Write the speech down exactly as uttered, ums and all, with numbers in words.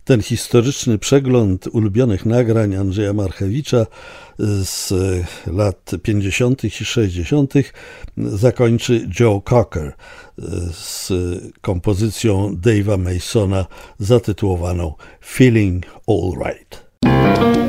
Ten historyczny przegląd ulubionych nagrań Andrzeja Marchewicza z lat pięćdziesiątych i sześćdziesiątych zakończy Joe Cocker z kompozycją Dave'a Masona zatytułowaną Feeling All Right.